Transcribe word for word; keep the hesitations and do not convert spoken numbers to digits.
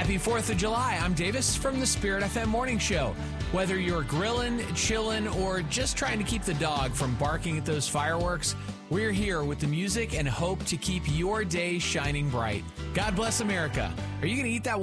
Happy fourth of July. I'm Davis from the Spirit F M Morning Show. Whether you're grilling, chilling, or just trying to keep the dog from barking at those fireworks, we're here with the music and hope to keep your day shining bright. God bless America. Are you going to eat that